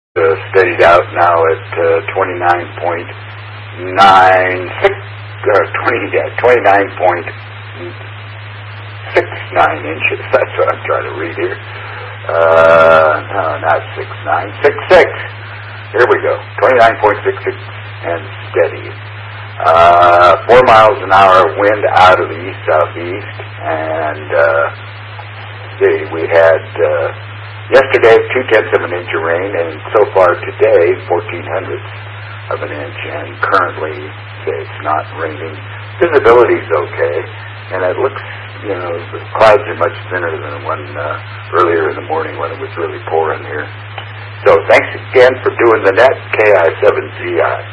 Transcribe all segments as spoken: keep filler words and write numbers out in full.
uh, steadied out now at uh, twenty-nine point nine six, uh, twenty, yeah, twenty-nine point six nine inches. That's what I'm trying to read here. Uh, no, not six nine, six six. Here we go. twenty-nine point six six and steady. Uh, four miles an hour wind out of the east southeast, and uh, see, we had uh, yesterday two tenths of an inch of rain, and so far today fourteen hundredths of an inch. And currently, say it's not raining. Visibility's okay, and it looks, you know, the clouds are much thinner than one uh, earlier in the morning when it was really pouring here. So thanks again for doing the net, K I seven Z I.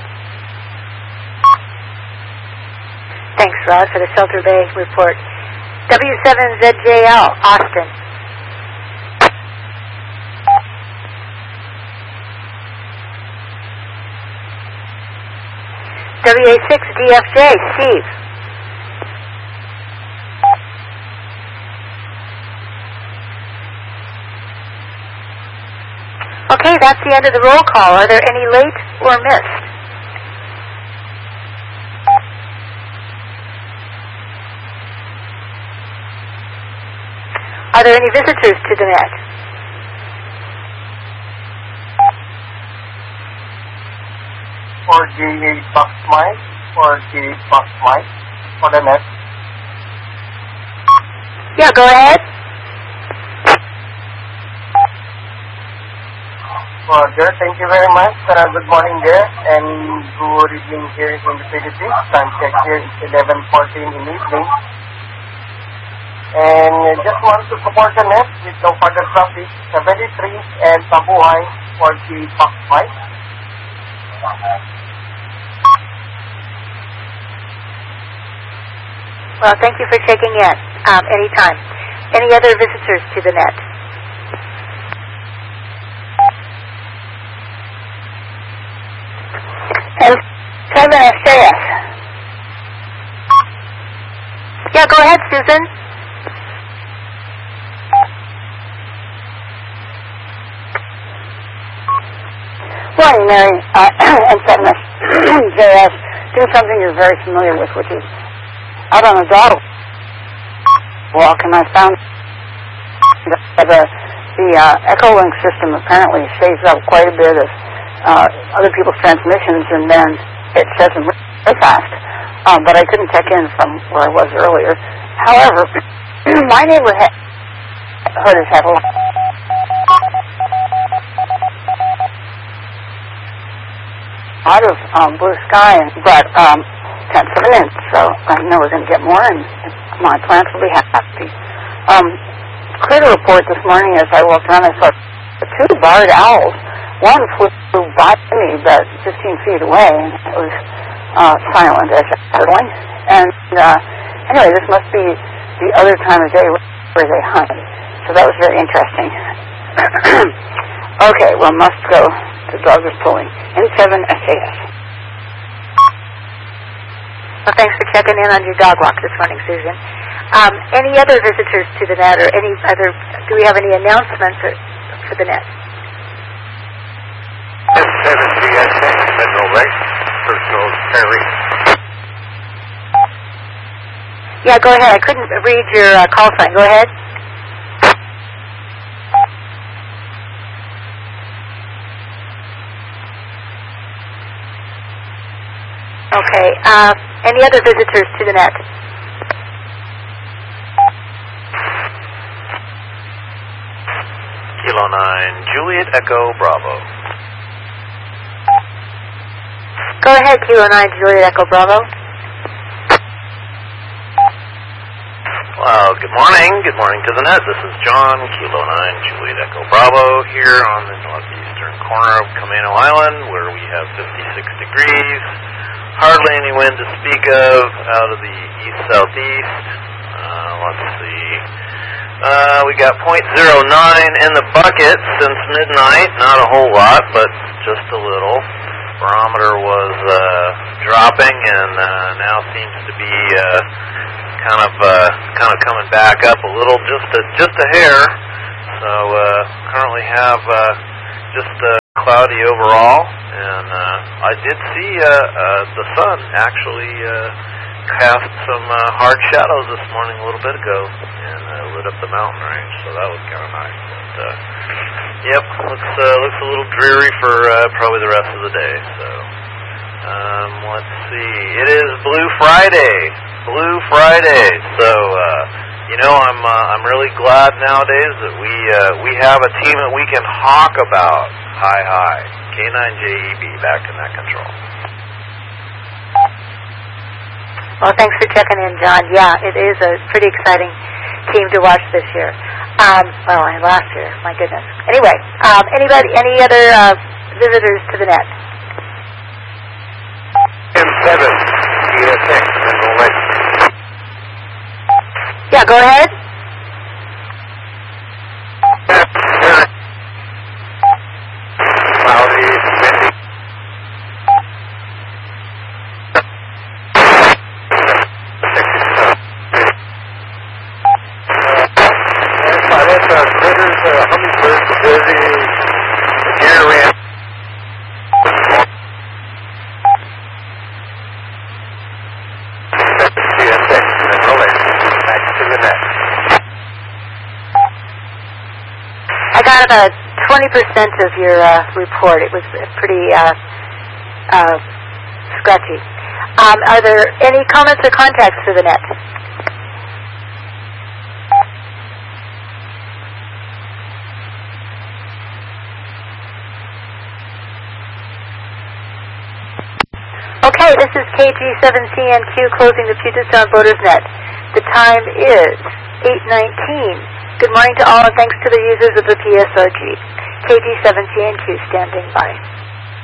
Thanks, Rod, for the Shelter Bay report. W seven Z J L, Austin. W A six D F J, Steve. Okay, that's the end of the roll call. Are there any late or missed? Are there any visitors to the net? For the box mic, for the box mic, for the net. Yeah, go ahead. Uh, there, thank you very much. Uh, good morning there, and good evening here in the Philippines. Time check here is eleven fourteen in the evening. And I just want to support the net with no further traffic. seventy-three and Tabuhay for the box mic. Well, thank you for checking in. Um, anytime. Any other visitors to the net? And seven S J S. Yeah, go ahead, Susan. Morning, Mary. Uh, and seven S J S. Doing something you're very familiar with, which is out on a dog walk, and I found that the, the uh, Echolink system apparently saves up quite a bit of uh, other people's transmissions, and then it says them really fast. Um, but I couldn't check in from where I was earlier. However, my neighborhood has had a lot lot of um, blue sky, and, but um, tenths of an inch, so I know we're going to get more, and my plants will be happy. Um, critter report this morning as I walked around, I saw two barred owls. One flew by me about fifteen feet away, and it was uh, silent as I was going. And uh, anyway, this must be the other time of day where they hunt, so that was very interesting. Okay, well, must go. The dog is pulling. N seven S A S. Well, thanks for checking in on your dog walk this morning, Susan. Um, any other visitors to the net, or any other? Do we have any announcements for the net? N seven D S A, Federal Lake, Personal Perry. Yeah, go ahead. I couldn't read your uh, call sign. Go ahead. Okay. Uh, any other visitors to the net? Kilo nine, Juliet Echo Bravo. Go ahead, Kilo nine, Juliet Echo Bravo. Well, good morning. Good morning to the net. This is John, Kilo nine, Juliet Echo Bravo, here on the northeastern corner of Camino Island, where we have fifty-six degrees. Hardly any wind to speak of out of the east-southeast. Uh, let's see. Uh, we got point zero nine in the bucket since midnight. Not a whole lot, but just a little. Barometer was uh, dropping, and uh, now seems to be uh, kind of uh, kind of coming back up a little, just a just a hair. So uh, currently have uh, just. Uh, cloudy overall, and uh, I did see uh, uh, the sun actually uh, cast some uh, hard shadows this morning a little bit ago, and uh, lit up the mountain range, so that was kind of nice. But, uh, yep, looks uh, looks a little dreary for uh, probably the rest of the day. So um, let's see, it is Blue Friday, Blue Friday. So. Uh, You know, I'm uh, I'm really glad nowadays that we uh, we have a team that we can hawk about. Hi, hi. K nine J E B back in that control. Well, thanks for checking in, John. Yeah, it is a pretty exciting team to watch this year. Um, well, and last year, my goodness. Anyway, um, anybody, any other uh, visitors to the net? M seven, E S X, Mineral Lake. Yeah, go ahead. Cloudy, windy. Pilot, uh, critters, uh, hummingbirds, busy, deer ran. C S X, Mineral Lake. Back to the net. I got about twenty percent of your uh, report. It was pretty uh, uh, scratchy. Um, are there any comments or contacts for the net? Okay, this is K G seven C N Q closing the Puget Sound Voters Net. The time is eight nineteen. Good morning to all, and thanks to the users of the P S R G. K G seven C N Q standing by.